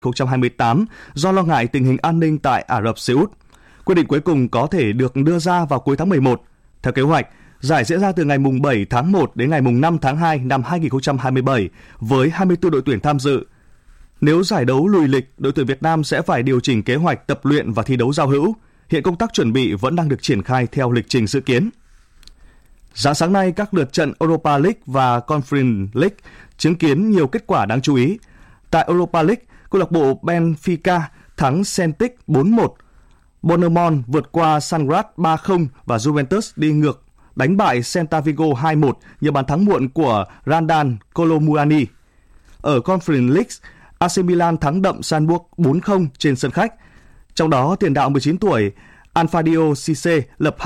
2028 do lo ngại tình hình an ninh tại Ả Rập Xê Út. Quyết định cuối cùng có thể được đưa ra vào cuối tháng 11. Theo kế hoạch, giải diễn ra từ ngày 7 tháng 1 đến ngày 5 tháng 2 năm 2027 với 24 đội tuyển tham dự. Nếu giải đấu lùi lịch, đội tuyển Việt Nam sẽ phải điều chỉnh kế hoạch tập luyện và thi đấu giao hữu. Hiện công tác chuẩn bị vẫn đang được triển khai theo lịch trình dự kiến. Rạng sáng nay, các lượt trận Europa League và Conference League chứng kiến nhiều kết quả đáng chú ý. Tại Europa League, câu lạc bộ Benfica thắng Celtic 4-1, Bournemouth vượt qua Sangrat 3-0 và Juventus đi ngược đánh bại Celta Vigo 2-1 nhờ bàn thắng muộn của Randan Kolomuani. Ở Conference League, AC Milan thắng đậm Salzburg 4-0 trên sân khách. Trong đó, tiền đạo 19 tuổi Alfredo Cisse lập